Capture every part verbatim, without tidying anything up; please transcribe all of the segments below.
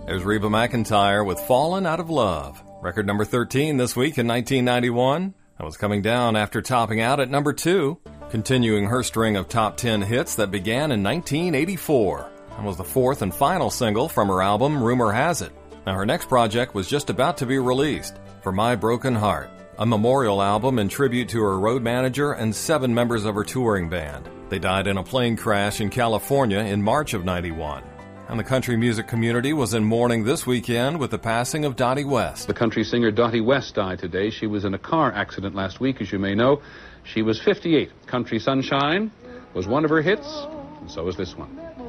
There's Reba McEntire with Fallen Out of Love. Record number thirteen this week in nineteen ninety-one. That was coming down after topping out at number two, continuing her string of top ten hits that began in nineteen eighty-four. That was the fourth and final single from her album Rumor Has It. Now her next project was just about to be released, For My Broken Heart, a memorial album in tribute to her road manager and seven members of her touring band. They died in a plane crash in California in March of ninety-one. And the country music community was in mourning this weekend with the passing of Dottie West. The country singer Dottie West died today. She was in a car accident last week, as you may know. She was fifty-eight. Country Sunshine was one of her hits, and so is this one.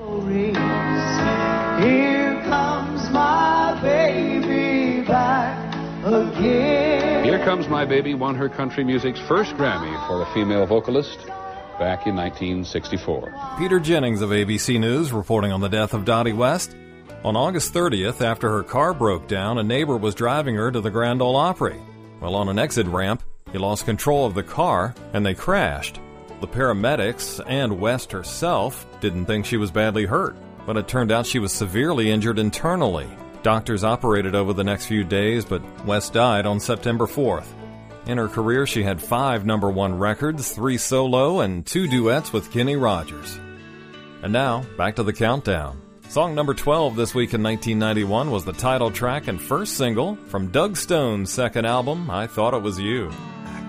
Here comes my baby back again. Here Comes My Baby won her country music's first Grammy for a female vocalist back in nineteen sixty-four. Peter Jennings of A B C News reporting on the death of Dottie West. On August thirtieth, after her car broke down, a neighbor was driving her to the Grand Ole Opry. While on an exit ramp, he lost control of the car and they crashed. The paramedics and West herself didn't think she was badly hurt, but it turned out she was severely injured internally. Doctors operated over the next few days, but West died on September fourth. In her career, she had five number one records, three solo, and two duets with Kenny Rogers. And now, back to the countdown. Song number twelve this week in nineteen ninety-one was the title track and first single from Doug Stone's second album, I Thought It Was You.